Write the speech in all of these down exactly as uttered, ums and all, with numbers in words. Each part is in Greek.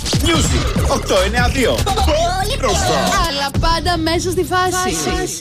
Music οκτώ εννιά δύο. Πολύ μπροστά. Αλλά πάντα μέσα στη φάση.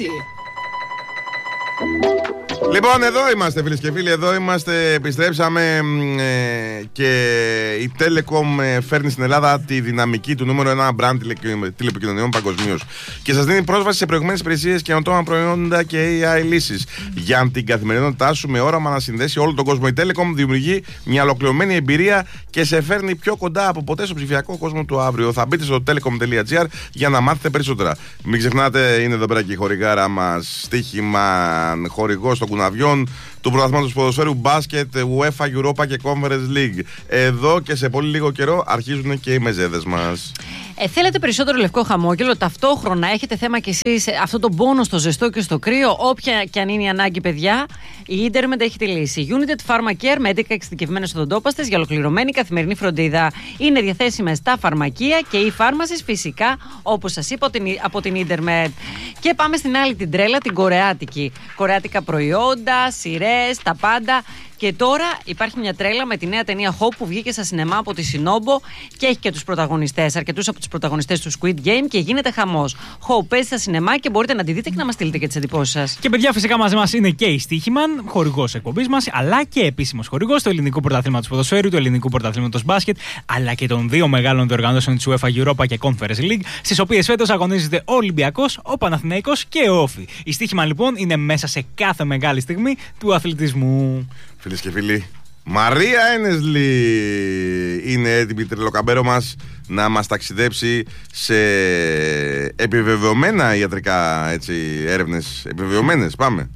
Λοιπόν, εδώ είμαστε φίλες και φίλοι, εδώ είμαστε, επιστρέψαμε ε, και η Telecom ε, φέρνει στην Ελλάδα τη δυναμική του νούμερο ένα brand τηλε, τηλεπικοινωνιών παγκοσμίως και σας δίνει πρόσβαση σε προηγμένες υπηρεσίες και καινοτόμα προϊόντα και έι άι λύσεις. Για την καθημερινότητά σου με όραμα να συνδέσει όλο τον κόσμο, η Telecom δημιουργεί μια ολοκληρωμένη εμπειρία και σε φέρνει πιο κοντά από ποτέ στο ψηφιακό κόσμο του αύριο. Θα μπείτε στο telecom τελεία gr για να μάθετε περισσότερα. Μην ξεχνάτε, είναι εδώ πέρα και η χορηγάρα μας, στοίχημα, χορηγός των κουναβιών του πρωταθλήματος ποδοσφαίρου μπάσκετ, UEFA, Europa και Conference League. Εδώ και σε πολύ λίγο καιρό αρχίζουν και οι μεζέδες μας. Ε, θέλετε περισσότερο λευκό χαμόγελο, ταυτόχρονα έχετε θέμα κι εσείς αυτό το πόνο στο ζεστό και στο κρύο, όποια και αν είναι η ανάγκη, παιδιά, η Intermed έχει τη λύση. United Pharmacare με έντεκα εξειδικευμένες οδοντόπαστες για ολοκληρωμένη καθημερινή φροντίδα. Είναι διαθέσιμες στα φαρμακεία και οι φάρμασες φυσικά, όπως σας είπα, από την Intermed. Και πάμε στην άλλη την τρέλα, την κορεάτικη. Κορεάτικα προϊόντα, σειρές, τα πάντα. Και τώρα υπάρχει μια τρέλα με τη νέα ταινία Hope που βγήκε στα σινεμά από τη Σινόμπο και έχει και τους πρωταγωνιστές, αρκετούς από τους πρωταγωνιστές του Squid Game και γίνεται χαμός. Hope παίζει στα σινεμά και μπορείτε να τη δείτε και να μας στείλετε και τις εντυπώσεις σας. Και παιδιά, φυσικά μαζί μας είναι και η Στοίχημαν, χορηγός εκπομπής μας, αλλά και επίσημος χορηγός του Ελληνικού Πρωταθλήματος Ποδοσφαίρου, του Ελληνικού Πρωταθλήματος Μπάσκετ, αλλά και των δύο μεγάλων διοργανώσεων της UEFA, Europa και Conference League, στις οποίες φέτος αγωνίζεται ο Ολυμπιακός, ο Παναθηναϊκός και ο Όφη. Η Στοίχημαν λοιπόν είναι μέσα σε κάθε μεγάλη στιγμή του αθλητισμού. Φίλες και φίλοι, Μαρία Ένεσλι είναι έτοιμη, τρελοκαμπέρο μας, να μας ταξιδέψει σε επιβεβαιωμένα ιατρικά έτσι, έρευνες. Επιβεβαιωμένες, πάμε.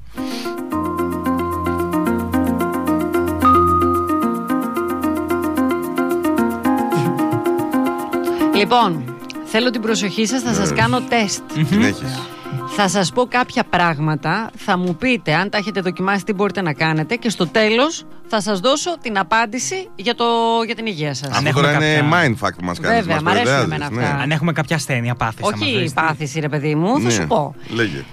Λοιπόν, θέλω την προσοχή σας, θα σας κάνω τεστ. Την έχεις. Θα σας πω κάποια πράγματα, θα μου πείτε αν τα έχετε δοκιμάσει τι μπορείτε να κάνετε και στο τέλος θα σας δώσω την απάντηση για, το, για την υγεία σας. Αυτό τώρα κάποια... είναι mindfuck που μας κάνεις. Βέβαια, μας μ' αρέσουν εμένα ναι. αυτά. Αν έχουμε κάποια ασθένεια, πάθηση. Όχι πάθηση ρε παιδί μου, θα ναι. σου πω. Λέγε.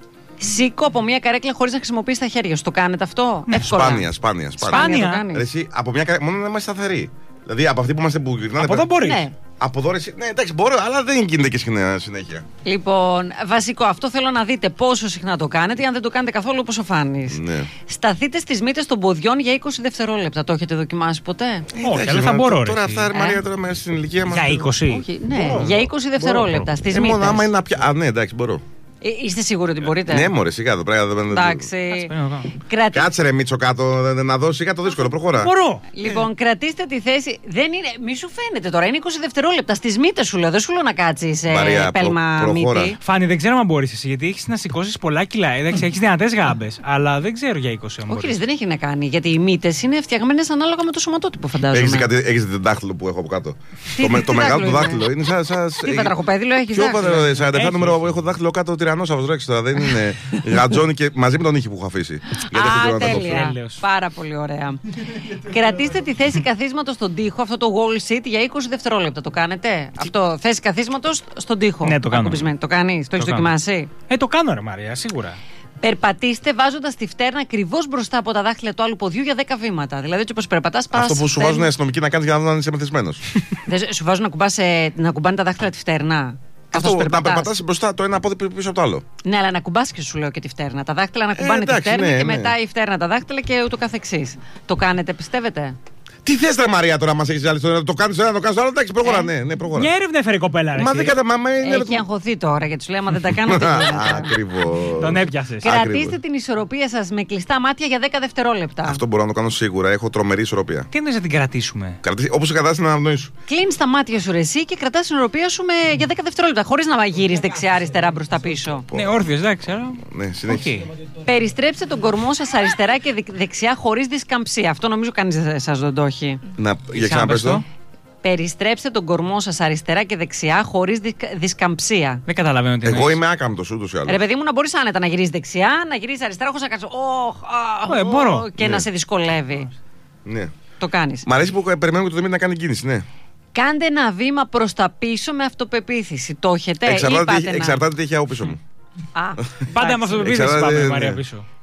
Σήκω από μια καρέκλα χωρίς να χρησιμοποιείς τα χέρια σου. Το κάνετε αυτό? Ναι. Εύκολα. Σπάνια, σπάνια. Σπάνια, Σπάνια. το κάνεις. Ρε, εσύ, από μια καρέκλα, μόνο να είμαστε σταθεροί. Δηλαδή από αυτοί που είμαστε που γυρνάνε. Από εδώ μπορεί. Ναι. Από εδώ, εσύ, ναι, εντάξει, μπορώ, αλλά δεν γίνεται και συνέχεια. Λοιπόν, βασικό, αυτό θέλω να δείτε πόσο συχνά το κάνετε ή αν δεν το κάνετε καθόλου, πόσο φάνεις. Ναι. Σταθείτε στις μύτες των ποδιών για είκοσι δευτερόλεπτα. Το έχετε δοκιμάσει ποτέ? Όχι, αλλά θα μπορώ. Τώρα αυτά, Ε. Μαρία, τώρα μέσα στην ηλικία μας. Για είκοσι. Όχι, ναι, για είκοσι δευτερόλεπτα στις Ε, μόνο μύτες. άμα είναι να πια. Α, ναι, εντάξει, μπορώ. Ε, είστε σίγουροι ότι μπορείτε? Ναι, μωρέ, σιγά το πράγμα. Εντάξει. Κρατη... Κάτσε ρε Μίτσο κάτω, να δω σιγά το δύσκολο, προχώρα. Μπορώ. Λοιπόν, κρατήστε τη θέση. Δεν είναι, μη σου φαίνεται τώρα, είναι είκοσι δευτερόλεπτα. Στις μύτες σου λέω, δεν σου λέω να κάτσεις Μαρία, ε, πέλμα προ- προχώρα. μύτη. Φάνη, δεν ξέρω αν μπορεί εσύ, γιατί έχει να σηκώσει πολλά κιλά. Εντάξει, έχει δυνατές γάμπες, αλλά δεν ξέρω για είκοσι αν Όχι, μπορείς. ρε, δεν έχει να κάνει. Γιατί οι μύτες είναι φτιαγμένες ανάλογα με το σωματότυπο, φαντάζομαι. Έχεις το δάχτυλο που έχω από κάτω. Τι- Το με- τι Το μεγάλο δάχτυλο του είναι? δάχτυλο. Είναι σαν. σαν- Τι πετραχοπέδιλο έχεις? Ποιο δάχτυλο? πατέρα, σαράντα επτά Έχει. νούμερο που έχω δάχτυλο κάτω τυρανόσαυρος ρέξ τώρα. Δεν είναι γατζόνι και μαζί με τον ήχη που έχω αφήσει. Γιατί Α, αυτό πρέπει να τα τέλεια. Τέλειος. Πάρα πολύ ωραία. Κρατήστε τη θέση καθίσματος στον τοίχο, αυτό το wall seat, για είκοσι δευτερόλεπτα. Το κάνετε? Αυτό, θέση καθίσματος στον τοίχο. Ναι, το κάνω. Ακουμπισμένη. Το κάνεις? Το έχεις κάνω. δοκιμάσει? Ε, το κάνω, ρε Μαρία, σίγουρα. Περπατήστε βάζοντας τη φτέρνα ακριβώς μπροστά από τα δάχτυλα του άλλου ποδιού για δέκα βήματα. Δηλαδή, έτσι όπως περπατάς, πας. Αυτό που σου βάζουν οι αστυνομικοί να κάνεις για να δουν αν είσαι μεθυσμένος. Δεν σου βάζουν να, κουμπάς, ε, να κουμπάνε τα δάχτυλα τη φτέρνα. καθώς Αυτό να περπατάς. περπατάς μπροστά το ένα πόδι πίσω από το άλλο. Ναι, αλλά να κουμπάς και σου λέω και τη φτέρνα. Τα δάχτυλα να κουμπάνε εντάξει, τη φτέρνα ναι, και ναι. μετά η φτέρνα τα δάχτυλα και ούτω καθεξής. Το κάνετε, πιστεύετε? Τι θες ρε Μαρία τώρα μας έχεις άλλη ιστορία? Το κάνεις ένα, το κάνεις άλλο. Εντάξει, προχωρά, Ε. ναι, ναι, προχωρά. Μια έρευνα έφερε η κοπέλα, ρε. Μα εσύ. δεν κατά μαμά είναι. Έχει αγχωθεί τώρα γιατί σου λέει: άμα δεν τα κάνω, τι γίνεται. Ακριβώς. Τον έπιασε. Κρατήστε την ισορροπία σας με κλειστά μάτια για δέκα δευτερόλεπτα. Αυτό μπορώ να το κάνω σίγουρα. Έχω τρομερή ισορροπία. Τι εννοείς να την κρατήσουμε? Όπως σε κατάσταση να αναπνοή σου. Κλείνεις τα μάτια σου ρε εσύ και κρατάς την ισορροπία σου με... για δέκα δευτερόλεπτα. Χωρίς να γύρεις δεξιά-αριστερά μπροστά-πίσω. Ναι, όρθιος, εντάξει, αλλά. Ναι, συνέχισε. Όχι. Περιστρέψτε τον κορμό σας αριστερά και δεξ- δεξιά χωρίς δισκαμψία. Αυτό νομίζω κανείς δεν σας δεν το έχει. Να, για ξαναπες το. Περιστρέψτε τον κορμό σας αριστερά και δεξιά χωρίς δισ- δισκαμψία. Δεν καταλαβαίνω τι Εγώ εννοείς. είμαι άκαμπτος ούτως ή Ρε άλλως. παιδί μου, να μπορείς άνετα να γυρίσεις δεξιά, να γυρίσεις αριστερά χωρίς να κάνεις «Ωχ, α, Ε, ω», μπορώ. και Ναι. να σε δυσκολεύει. Ναι. Το κάνεις. Μ' αρέσει που περιμένουμε το Δημήτρη να κάνει κίνηση, ναι. Κάντε ένα βήμα προς τα πίσω με αυτοπεποίθηση. Το έχετε ή Εξαρτάται τι πάτε έχει- να... εξαρτάται τι έχει από πίσω μου. Α, Πάντα με εντάξει. αυτοπεποίθηση Εξαρτάται, πάμε, ναι. Μαρία, πίσω.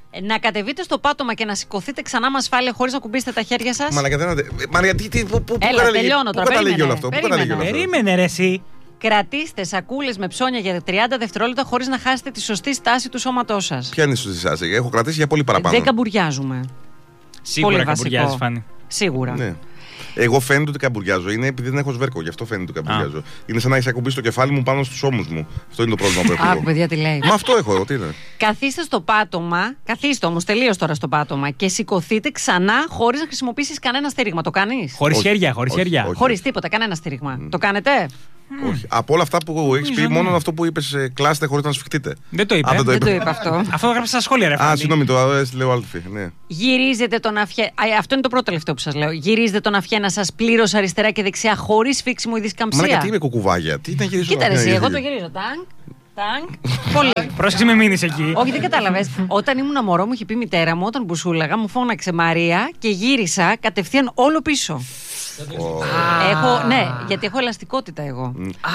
Να κατεβείτε στο πάτωμα και να σηκωθείτε ξανά με ασφάλεια χωρίς να κουμπίσετε τα χέρια σας. Μαλάκα, δεν. Μαρία, τι, τι, πού, πού, Έλα, πού τελειώνω τώρα. Πού καταλήγει όλο Περίμενε, αυτό. Πού περίμενε. καταλήγει όλο αυτό. Περίμενε, ρε, εσύ. Κρατήστε σακούλες με ψώνια για τριάντα δευτερόλεπτα χωρίς να χάσετε τη σωστή στάση του σώματός σας. Ποια είναι η σωστή στάση? Έχω κρατήσει για πολύ παραπάνω. Δεν καμπουριάζουμε. Σίγουρα Πολύ καμπουριάζει, βασικό. Φάνη. Σίγουρα. Ναι. Εγώ φαίνεται ότι καμπουριάζω. Είναι επειδή δεν έχω σβέρκο, γι' αυτό φαίνεται ότι καμπουριάζω. Είναι σαν να έχει ακουμπήσει το κεφάλι μου πάνω στους ώμους μου. Αυτό είναι το πρόβλημα που έχω. Άκου, εγώ. παιδιά, τι λέει. Μα αυτό έχω εγώ, τι είναι. Καθίστε στο πάτωμα, καθίστε όμως τελείως τώρα στο πάτωμα και σηκωθείτε ξανά χωρίς να χρησιμοποιήσεις κανένα στήριγμα. Το κάνεις? Χωρίς Όχι. χέρια, χωρίς Όχι, χέρια. όχι. Χωρίς τίποτα, κανένα στήριγμα. Το κάνετε? Όχι. Από όλα αυτά που έχει πει, ναι. μόνο αυτό που είπε, κλάστε χωρίς να σφιχτείτε. Δεν το είπε. Α, δεν το Δεν το είπε. είπα αυτό. Αυτό το γράψα στα σχόλια, ρε. Α, Φάνη. συγγνώμη, το ε, λέω αλφή. Ναι. Γυρίζετε τον αυχέ. Α, αυτό είναι το πρώτο τελευταίο που σας λέω. Γυρίζετε τον αυχένα σας πλήρως αριστερά και δεξιά χωρίς φίξιμο ή δισκαμψία. Μαλάκα, τι είμαι κουκουβάγια. Τι να γυρίσω. Κοίτα ρε, να εσύ, γυρίσω. εγώ το γυρίζω. Τάγκ, τάγκ. Πολύ. Πρόσεξε, με μείνεις εκεί. Όχι, δεν κατάλαβες. Όταν ήμουν μωρό, μου είχε πει η μητέρα μου, όταν μπουσούλαγα, μου φώναξε Μαρία και γύρισα κατευθείαν όλο πίσω. Έχω, ναι, γιατί έχω ελαστικότητα εγώ.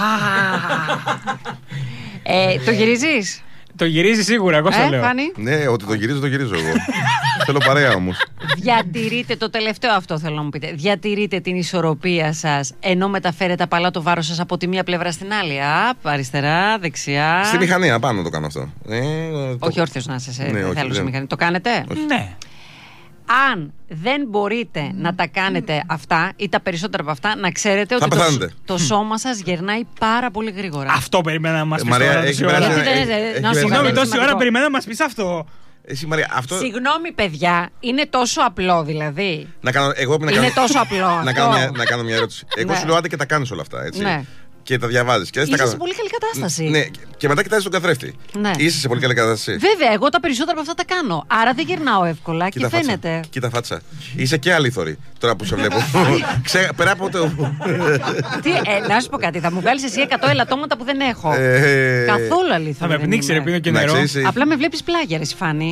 ε, το γυρίζεις? Το γυρίζει σίγουρα, εγώ σε Ε, λέω. Φάνη. Ναι, ότι το γυρίζω, το γυρίζω εγώ. Θέλω παρέα όμως. Διατηρείτε, το τελευταίο αυτό θέλω να μου πείτε. Διατηρείτε την ισορροπία σας ενώ μεταφέρετε απαλά το βάρος σας από τη μία πλευρά στην άλλη. Απ, αριστερά, δεξιά. Στη μηχανή, απάνω το κάνω αυτό. Ε, το- Όχι όρθιος να είσαι, Ναι, δεν όχι, θέλω στη δεν. μηχανή. Το κάνετε? Ναι. Αν δεν μπορείτε να τα κάνετε αυτά ή τα περισσότερα από αυτά, να ξέρετε Θα ότι το, πεθάνετε. το σώμα σας γερνάει πάρα πολύ γρήγορα. Αυτό περιμένα να μας Ε, πεις Μαρία, τώρα έχει τόση ώρα. περάσει- Γιατί δεν- έχει- δεν- έχει να σου περάσει- πω, Συγγνώμη, είναι τόση σημαντικό. ώρα περιμένω να μας πεις αυτό. Εσύ Μαρία, αυτό. Συγγνώμη, παιδιά, είναι τόσο απλό δηλαδή. Να κάνω, εγώ να Είναι κάνω, τόσο απλό να, αυτό. κάνω μια, να κάνω μια ερώτηση. Εγώ Ναι. σου λέω άντε και τα κάνεις όλα αυτά, έτσι. Ναι. Και τα διαβάζεις. Και δεν τα Είσαι σε κάνω. πολύ καλή κατάσταση. Ναι, και μετά κοιτάζεις τον καθρέφτη. Ναι. Είσαι σε πολύ καλή κατάσταση. Βέβαια, εγώ τα περισσότερα από αυτά τα κάνω. Άρα δεν γερνάω εύκολα Κοίτα και φάτσα. φαίνεται. Κοίτα φάτσα. Είσαι και αλήθωρη τώρα που σε βλέπω. Ξέ, πέρα από το. Τι, ε, να σου πω κάτι, θα μου βγάλεις εσύ εκατό ελαττώματα που δεν έχω. Ε, Καθόλου αλήθεια. Θα με πνίξει, ρε, πίνω και να νερό. ξέρεις, ε, Απλά με βλέπεις πλάγια, ρε Φάνη.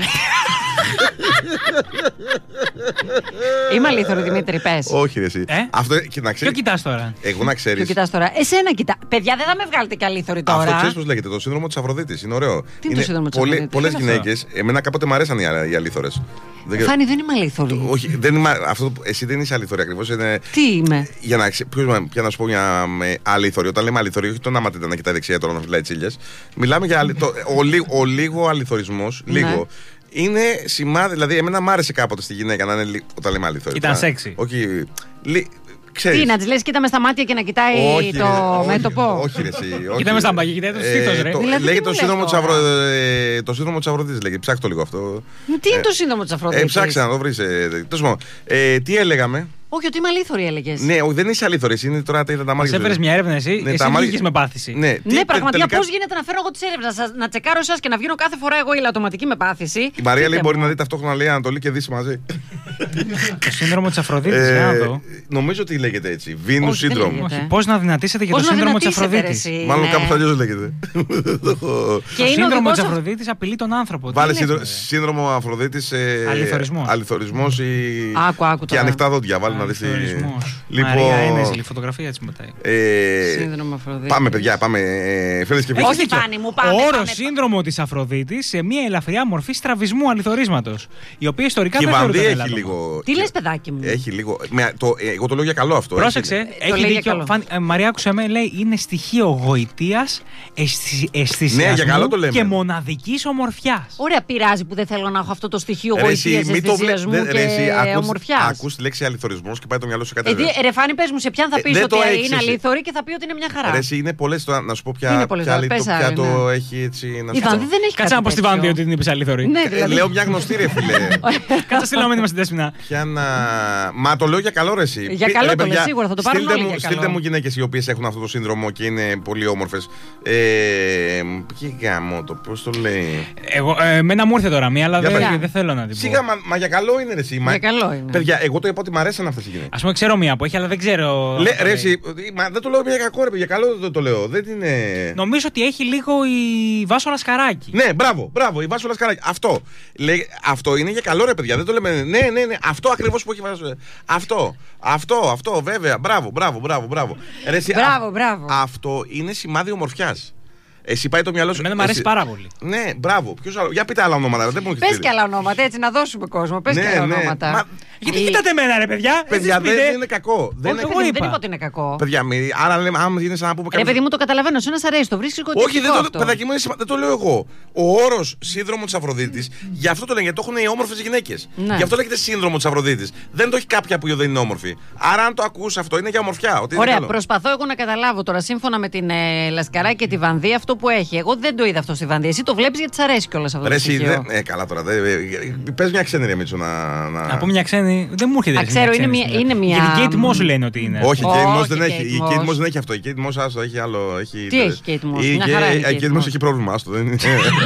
Είμαι αλήθωρη, Δημήτρη, πες. Όχι, ρε, εσύ. Ε? Αυτό, και να Ποιο ξέρεις, κοιτάς τώρα? εγώ να Ποιο ξέρεις. κοιτάς τώρα? Εσένα κοιτά. Παιδιά, δεν θα με βγάλετε και αλήθωρη τώρα. Αυτό ξέρεις πώς λέγεται, το σύνδρομο της Αφροδίτης. Είναι ωραίο. είναι το σύνδρομο της Αφροδίτης? Πολλές Τι είναι αυτό? γυναίκες, εμένα κάποτε μου αρέσαν οι, α- οι αλήθωρες. Δεν- Φάνη, δεν είμαι αλήθωρη. Όχι, δεν είμαι, αυτό, που- εσύ δεν είσαι αλήθωρη ακριβώς. Είναι, Τι είμαι? για να, ξε- ποιος, μα- για να σου πω για με, αλήθωρη. Όταν λέμε αλήθωρη, όχι το να μάτια να κοιτάει δεξιά τώρα να φυλάει τσίλιες. Μιλάμε για αλη- το, ο, λί- ο λίγο αληθωρισμός. Ναι. Λίγο. Είναι σημάδι, δηλαδή, εμένα μ' άρεσε κάποτε στη γυναίκα να είναι λι- όταν λέμε αλήθωρη. Ήταν Να- σεξι. Όχι. Λι, ξέρεις. Τι, να τη λες κοίτα με στα μάτια και να κοιτάει Όχι, το ρε, μέτωπο. Όχι, όχι, ρε, εσύ, όχι. Κοίτα με στα μπαγιά, κοιτάει το στήθος, ρε. το- Δηλαδή, τι Λέγεται μου το λες σύνδρομο της τώρα? Αφρο- ε, το σύνδρομο της Αφροδίτης. Λέγεται. Ψάξτε το λίγο αυτό. Τι είναι το σύνδρομο της Ε, Αφροδίτης? ψάξτε να το βρεις. Ε, τέλος πάντων. Ε, τι έλεγαμε. Όχι, ότι είμαι αλήθωρη έλεγες. Ναι, όχι, δεν είσαι αλήθωρη. Είναι τώρα τα είδα τα μάτια. Σε έφερες μια έρευνα εσύ, Ναι, εσύ τα μάτια- βγήκες με πάθηση. Ναι, τι, Ναι, πραγματικά τελικά- πώς γίνεται να φέρω εγώ τις έρευνες, να, σας- να τσεκάρω εσάς και να βγαίνω κάθε φορά εγώ ηλεκτροματική με πάθηση. Η Μαρία λέει Πείτε μπορεί μου. να δει ταυτόχρονα λέει Ανατολή και Δύση μαζί. Το σύνδρομο της Αφροδίτης, για να δω. νομίζω ότι λέγεται έτσι. Venus Όχι, δεν Syndrome. λέγεται. Όχι, πώς να δυνατήσετε για Πώς το να σύνδρομο της δυνατήσετε, ρε, Αφροδίτης. εσύ, Μάλλον ναι. κάπως αλλιώς λέγεται. Και Το είναι σύνδρομο οδηγός της ο- Αφροδίτης απειλεί τον άνθρωπο. Τι Βάλε λες, σύνδρο- ρε? σύνδρομο Αφροδίτης. ε, Αληθωρισμός. Αληθωρισμός ή. Άκου, άκου Και τώρα. ανοιχτά δόντια. Βάλε να δεις τι. Αληθωρισμός. Λοιπόν, Μαρία, ένεζε, η φωτογραφία έτσι μετά. ε, Σύνδρομο Αφροδίτης. Πάμε, παιδιά, πάμε. ε, Φίλες και φίλοι. Όχι, Φάνη μου, πάμε, Ο πάμε, όρος πάμε. σύνδρομο της Αφροδίτης σε μια ελαφριά μορφή στραβισμού αληθωρίσματος. Η οποία ιστορικά Και η δεν Βανδύ θεωρείται έχει ελάττωμα. λίγο. Τι λες, παιδάκι μου? Έχει λίγο. με- το- ε, Εγώ το λέω για καλό αυτό. Πρόσεξε, έχει. το έχει λέει για δίκιο. καλό. Φαν- ε, Μαρία, άκουσε με, λέει είναι στοιχείο γοητείας, αισθη- αισθησιασμού Ναι, για καλό το λέμε. και μοναδικής ομορφιάς. Ωραία, πειράζει που δεν θέλω να έχω αυτό το στοιχείο Ρε, εσύ, γοητείας, μην το βλέ- αισθησιασμού δεν- ρε, εσύ, και ακούς- ομορφιάς. Ακούς τη λέξη αληθωρισμός και πάει το μυαλό σου σε κάτι Ε, δι- τέτοιο. ρε Φάνη, πες μου σε ποιαν θα Ε, πεις δεν ότι το έχεις είναι εσύ. αλήθωρη και θα πει ότι είναι μια χαρά. Ρε, εσύ είναι πολλές τώρα να σου πω Τι ποια, είναι πολλές ποια, τώρα, άλλη το, πες ποια άλλη, το ναι. έχει έτσι να Η σου Βανδύ πω. δεν έχει Κάτσε να πω κάτι στη Βάνδη τέτοιο. ότι την είπες αληθωρή. Ναι, Ε, δηλαδή. Λέω μια γνωστή ρε φίλε. Κάτσε στείλω μήνυμα στην Τέσποινα. Ποια να. Μα το λέω για καλό ρε εσύ. Για Πι- καλό ρε, το παιδιά, λες, σίγουρα, θα το πάρουν στείλτε όλοι μου, για Στείλτε καλό. μου γυναίκες οι οποίες έχουν αυτό το σύνδρομο και είναι πολύ όμορφες. Ε, τι γάμο το, πώς το λέει. Εγώ, ε, εμένα μου ήρθε τώρα μία, αλλά Για δεν, πες. δεν θέλω να την Σιγά, πω. μα, μα για καλό είναι ρε εσύ. Μα- Για καλό είναι. Παιδιά, εγώ το είπα ότι μου αρέσαν αυτές οι γυναίκες. Ας πούμε, ξέρω μία που έχει, αλλά δεν ξέρω. Λέ, αν το ρε, λέει. εσύ, μα δεν το λέω για κακό, ρε, για καλό δεν το λέω. Δεν είναι. Νομίζω ότι έχει λίγο η Βάσο Λασκαράκη. Ναι, μπράβο, μπράβο, η Βάσο Λασκαράκη. Αυτό. Λέει, αυτό είναι για καλό, ρε παιδιά. Δεν το λέμε. Ναι, ναι, ναι. Αυτό ακριβώς που έχει Βάσο. Αυτό. Αυτό, αυτό, βέβαια. Μπράβο, μπράβο, μπράβο, μπράβο. Ρε, εσύ, Μπράβο, α- μπράβο. Αυτό είναι σημάδι ομορφιάς. Εσύ πάει το μυαλό σου. Εμένα μου αρέσει εσύ... πάρα πολύ. Ναι, μπράβο. Ποιος άλλο... Για πείτε άλλα ονόματα. Δεν μου Πες και άλλα ονόματα, έτσι να δώσουμε κόσμο. Πες ναι, και άλλα ναι. ονόματα. Μα... Γιατί Η... κοιτάτε εμένα, ρε παιδιά. Παιδιά, δεν πείτε... είναι κακό. Δεν, Όχι, είναι... δεν, είπα. δεν είπα ότι είναι κακό. Παιδιά, μη... άρα λέμε, άμα είναι σαν να πούμε. Ρε παιδί μου, το καταλαβαίνω. Σε ένα αρέσει, το βρίσκει κοντά. Όχι, δεν το, παιδάκι μου, δεν το λέω εγώ. Ο όρος σύνδρομο της Αφροδίτης, γι' αυτό το λένε, γιατί το έχουν οι όμορφες γυναίκες. Ναι. Γι' αυτό λέγεται σύνδρομο της Αφροδίτης. Δεν το έχει κάποια που δεν είναι όμορφη. Άρα, αν το ακούς αυτό, είναι για ομορφιά. Ότι Ωραία, είναι προσπαθώ εγώ να καταλάβω τώρα σύμφωνα με την ε, Λασκαρά και τη Βανδύ αυτό που έχει. Εγώ δεν το είδα αυτό στη Βανδύ. Εσύ το βλέπεις γιατί σ' αρέσει κιόλας αυτό. Ρε, το στοιχείο. εσύ, δε... ε, καλά τώρα. Δε... Πες μια ξένη, ρε Μίτσο, να. Να, να πω μια ξένη. Δεν μου έρχεται. Α, ξέρω, είναι μια, είναι μια. Γιατί η Kate Moss λένε ότι είναι. Όχι, η Kate Moss δεν Kate έχει. Η Moss. Kate Moss δεν έχει αυτό. Η Kate Moss άστο, έχει άλλο. Έχει... Τι έχει η Kate Moss? Η Μια χαρά είναι η Kate Moss έχει πρόβλημα, άστο. Δεν είναι.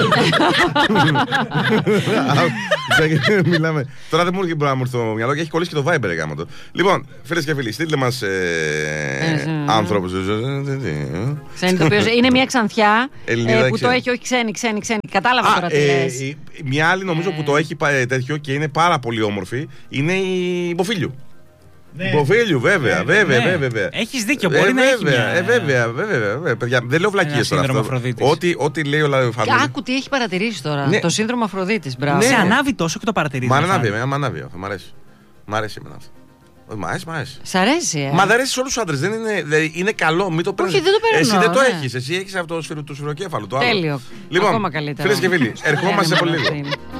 Μιλάμε. Τώρα δεν μου έρχεται να μου έρθει το μυαλό και έχει κολλήσει και το Viber γάμα το. Λοιπόν, φίλες και φίλοι, στείλτε μας άνθρωπους. Είναι μια ξανθιά Ελληνίδα, που το έχει, όχι ξένη, ξένη, ξένη. Κατάλαβα τώρα τι λες. Μια άλλη νομίζω που το έχει τέτοιο και είναι πάρα πολύ όμορφη είναι η Μποφίλιου. Υποφίλιου, βέβαια, βέβαια, ναι. βέβαια. Έχεις δίκιο, μπορεί ε, να έχει βέβαια, μια... ε, βέβαια, βέβαια, βέβαια. Παιδιά, δεν λέω βλακίες τώρα αυτό. Ό,τι, ό,τι λέει ο Λαδοφανίδης. Άκου τι έχει παρατηρήσει τώρα. Ναι. Το σύνδρομο Αφροδίτης. Μπράβο. Ναι. Σε ανάβει τόσο και το παρατηρείς. Μ' ανάβει, μ' ανάβει. Μ' αρέσει. Μ' αρέσει εμένα αυτό. Μ' αρέσει, μ' αρέσει. Σ' αρέσει, ε. Μα δεν αρέσει σε όλους τους άντρες. Δεν είναι, δηλαδή, είναι καλό, μην το παίρνεις. Όχι, δεν το παίρνω, Εσύ δεν το ναι. έχεις. Εσύ έχεις από το, σφυρο, το σφυροκέφαλο. Το άλλο. Τέλειο. Λοιπόν, ακόμα καλύτερα. φίλες και φίλοι, ερχόμαστε σε πολύ λίγο.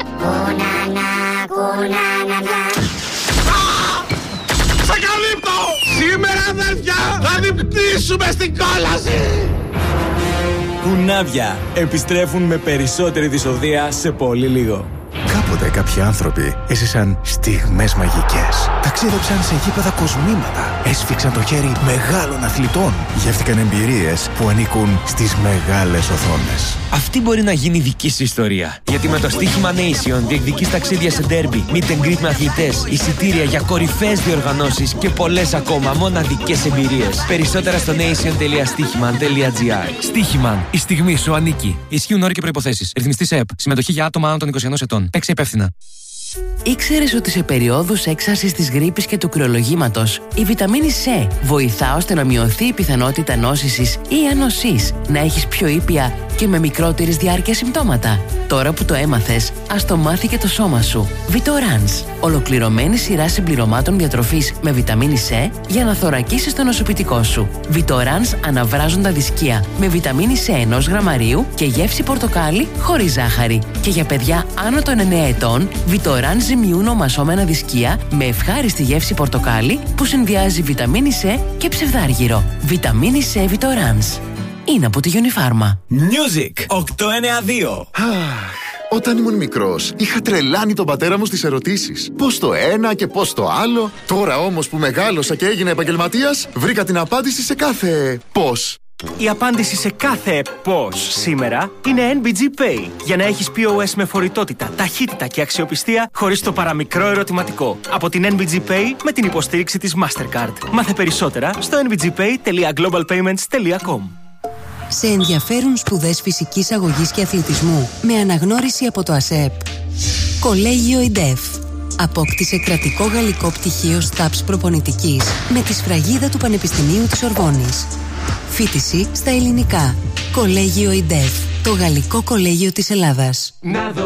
Σα καλύπτω! Σήμερα, αδέρφια, θα την πτήσουμε στην κόλαση! Κουνάβια επιστρέφουν με περισσότερη δυσοδεία σε πολύ λίγο. Κάποτε κάποιοι άνθρωποι έζησαν στιγμές μαγικές. Ταξίδεψαν σε γήπεδα κοσμήματα. Έσφιξαν το χέρι μεγάλων αθλητών. Γεύτηκαν εμπειρίες που ανήκουν στις μεγάλες οθόνες. Αυτή μπορεί να γίνει δική σου ιστορία. Γιατί με το στοίχημα Nation διεκδικείς ταξίδια σε ντέρμπι, meet and greet με αθλητές, εισιτήρια για κορυφαίες διοργανώσεις και πολλές ακόμα μοναδικές εμπειρίες. Περισσότερα στο nation τελεία στοίχημαν τελεία gr. Στοίχημαν, η στιγμή σου ανήκει. Ισχύουν όροι και προϋποθέσεις. Ρυθμιστής ΕΕΠ. Συμμετοχή για άτομα άνω των είκοσι ενός ετών. Παίξε υπεύθυνα. Ήξερες ότι σε περιόδους έξαρσης της γρίπης και του κρυολογήματος η βιταμίνη C βοηθά ώστε να μειωθεί η πιθανότητα νόσησης ή ανοσής, να έχεις πιο ήπια και με μικρότερης διάρκεια συμπτώματα? Τώρα που το έμαθες, ας το μάθει και το σώμα σου. Vitorans, ολοκληρωμένη σειρά συμπληρωμάτων διατροφής με βιταμίνη C για να θωρακίσεις το νοσοποιητικό σου. Vitorans αναβράζοντα δισκία με βιταμίνη C ενός γραμμαρίου και γεύση πορτοκάλι χωρίς ζάχαρη. Και για παιδιά άνω των εννέα ετών, Vitorans ζυμιούν ομασώμενα δισκία με ευχάριστη γεύση πορτοκάλι που συνδυάζει βιταμίνη C και ψευδάργυρο. Βιταμίνη C Vitorans. Είναι από τη Unifarma. Music οκτακόσια ενενήντα δύο. Όταν ήμουν μικρός, είχα τρελάνει τον πατέρα μου στις ερωτήσεις. Πώς το ένα και πώς το άλλο. Τώρα όμως που μεγάλωσα και έγινα επαγγελματίας, βρήκα την απάντηση σε κάθε πώς. Η απάντηση σε κάθε πώς σήμερα είναι εν μπι τζι Pay. Για να έχεις πι ο ες με φορητότητα, ταχύτητα και αξιοπιστία χωρίς το παραμικρό ερωτηματικό. Από την εν μπι τζι Pay με την υποστήριξη της Mastercard. Μάθε περισσότερα στο εν μπι τζι pay τελεία global payments τελεία com. Σε ενδιαφέρουν σπουδές φυσικής αγωγής και αθλητισμού με αναγνώριση από το ΑΣΕΠ. Κολέγιο ΙΝΤΕΦ. Απόκτησε κρατικό γαλλικό πτυχίο ΣΤΑΠΣ προπονητικής με τη σφραγίδα του Πανεπιστημίου της Ορβόνης. Φοιτηση στα ελληνικά. Κολέγιο ΙΝΤΕΦ. Το γαλλικό κολέγιο της Ελλάδας. Να δω